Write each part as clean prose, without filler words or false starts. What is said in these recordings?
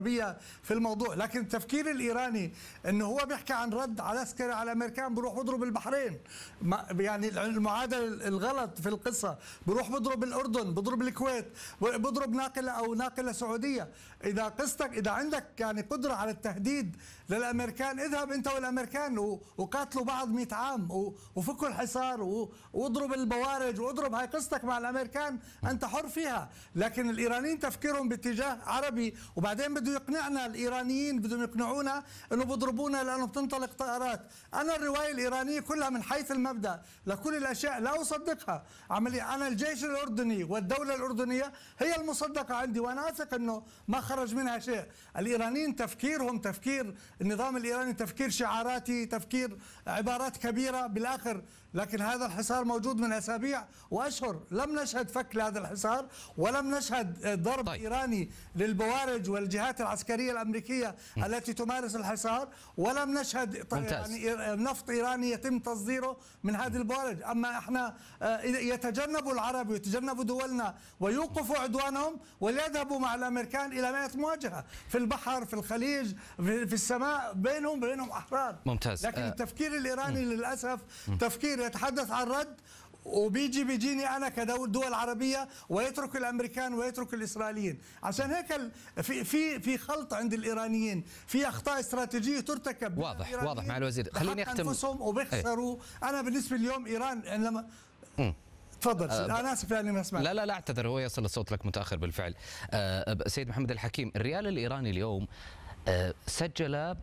في الموضوع. لكن التفكير الايراني انه هو بيحكي عن رد على عسكري على الامريكان، بروح بضرب البحرين، يعني المعادله الغلط في القصه، بروح بضرب الاردن، بضرب الكويت، بضرب ناقله او ناقله سعوديه. اذا قصتك، اذا عندك يعني قدره على التهديد للامريكان، اذهب انت والامريكان وقاتلوا بعض 100 عام وفكوا الحصار واضرب البوارج واضرب. هاي قصتك مع الامريكان، انت حر فيها. لكن الايرانيين تفكيرهم باتجاه عربي، وبعدين بده يقنعنا، الايرانيين بدهم يقنعونا انه بضربونا لانه بتنطلق طائرات. انا الروايه الايرانيه كلها من حيث المبدا لكل الاشياء لا اصدقها. عمليا انا الجيش الاردني والدوله الاردنيه هي المصدقه عندي، وانا اثق انه ما خرج منها شيء. الايرانيين تفكيرهم تفكير النظام الايراني، تفكير شعاراتي، تفكير عبارات كبيره بالاخر. لكن هذا الحصار موجود من اسابيع واشهر، لم نشهد فك لهذا الحصار، ولم نشهد ضرب ايراني للبوارج والجهات العسكريه الامريكيه التي تمارس الحصار، ولم نشهد يعني نفط ايراني يتم تصديره من هذه البوارج. اما احنا يتجنبوا العرب ويتجنبوا دولنا ويوقفوا عدوانهم وليذهبوا مع الامريكان الى مائة مواجهه في البحر، في الخليج، في السماء، بينهم احرار. ممتاز. لكن التفكير الايراني للاسف تفكير يتحدث عن رد، وبيجيني انا كدول عربيه، ويترك الامريكان ويترك الاسرائيليين. عشان هيك في خلط عند الايرانيين، في اخطاء استراتيجيه ترتكب. واضح مع الوزير. خليني اختم. انفسهم وبيخسروا. انا بالنسبه اليوم ايران لما تفضل. انا اسف لاني ما اسمعك. لا اعتذر، هو يصل الصوت لك متاخر بالفعل. سيد محمد الحكيم، الريال الايراني اليوم سجل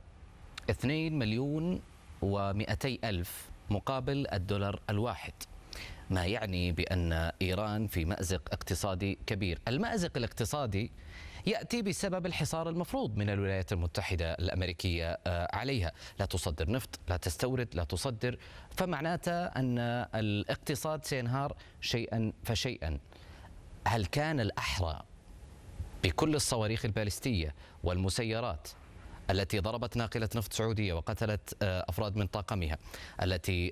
2,200,000 مقابل الدولار الواحد، ما يعني بأن إيران في مأزق اقتصادي كبير. المأزق الاقتصادي يأتي بسبب الحصار المفروض من الولايات المتحدة الأمريكية عليها، لا تصدر نفط، لا تستورد، لا تصدر، فمعناته أن الاقتصاد سينهار شيئا فشيئا. هل كان الأحرى بكل الصواريخ البالستية والمسيرات التي ضربت ناقلة نفط سعودية وقتلت أفراد من طاقمها، التي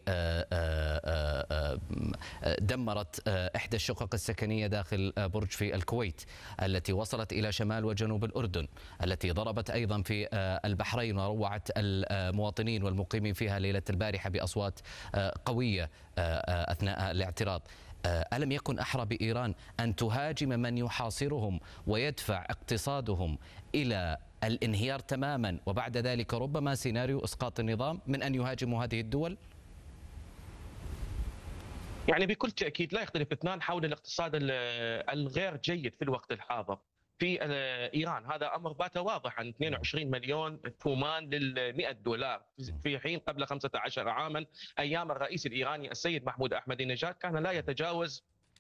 دمرت إحدى الشقق السكنية داخل برج في الكويت، التي وصلت إلى شمال وجنوب الأردن، التي ضربت أيضا في البحرين وروعت المواطنين والمقيمين فيها ليلة البارحة بأصوات قوية أثناء الاعتراض؟ ألم يكن أحرى بإيران أن تهاجم من يحاصرهم ويدفع اقتصادهم إلى الانهيار تماما، وبعد ذلك ربما سيناريو إسقاط النظام، من أن يهاجموا هذه الدول؟ يعني بكل تأكيد لا يختلف اثنان حول الاقتصاد الغير جيد في الوقت الحاضر في إيران. هذا أمر بات واضح، عن 22 مليون تومان $100، في حين قبل 15 عاما أيام الرئيس الإيراني السيد محمود أحمدي نژاد كان لا يتجاوز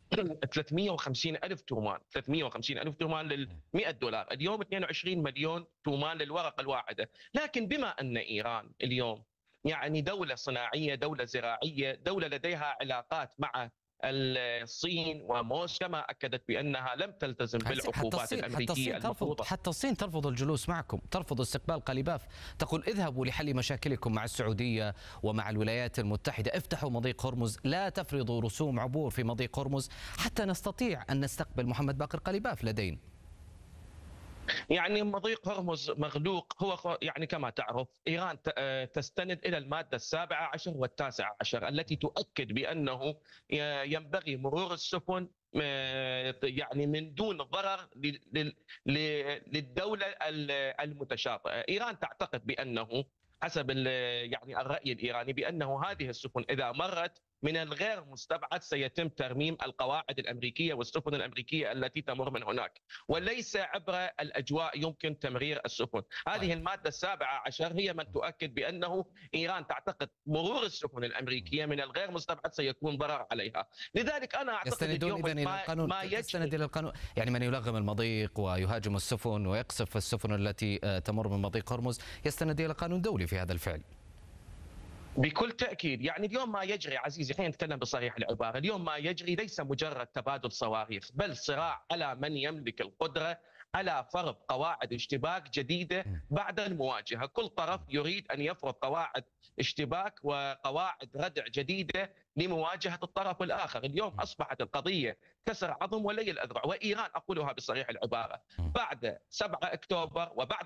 350,000 تومان، 350,000 تومان $100. اليوم 22 مليون تومان للورقة الواحدة. لكن بما أن إيران اليوم يعني دولة صناعية، دولة زراعية، دولة لديها علاقات مع الصين وموسكو، كما أكدت بأنها لم تلتزم بالعقوبات الأمريكية المفروضة. حتى الصين ترفض الجلوس معكم، ترفض استقبال قليباف، تقول اذهبوا لحل مشاكلكم مع السعودية ومع الولايات المتحدة، افتحوا مضيق هرمز، لا تفرضوا رسوم عبور في مضيق هرمز حتى نستطيع أن نستقبل محمد باقر قليباف لدينا. يعني مضيق هرمز مغلوق، هو يعني كما تعرف إيران تستند إلى المادة 17 و19 التي تؤكد بأنه ينبغي مرور السفن يعني من دون ضرر للدولة المتشاطئة. إيران تعتقد بأنه حسب يعني الرأي الإيراني بأنه هذه السفن إذا مرت من الغير مستبعد سيتم ترميم القواعد الأمريكية والسفن الأمريكية التي تمر من هناك، وليس عبر الأجواء يمكن تمرير السفن. هذه المادة 17 هي من تؤكد بأنه إيران تعتقد مرور السفن الأمريكية من الغير مستبعد سيكون ضرر عليها. لذلك أنا أعتقد اليوم ما يستند إلى القانون، يعني من يلغم المضيق ويهاجم السفن ويقصف السفن التي تمر من مضيق هرمز يستند إلى قانون دولي في هذا الفعل. بكل تأكيد. يعني اليوم ما يجري عزيزي، خلينا نتكلم بصريح العبارة، اليوم ما يجري ليس مجرد تبادل صواريخ، بل صراع على من يملك القدرة على فرض قواعد اشتباك جديدة بعد المواجهة. كل طرف يريد أن يفرض قواعد اشتباك وقواعد ردع جديدة لمواجهه الطرف الاخر. اليوم اصبحت القضيه كسر عظم ولي الاذرع، وايران اقولها بصريح العباره بعد 7 اكتوبر وبعد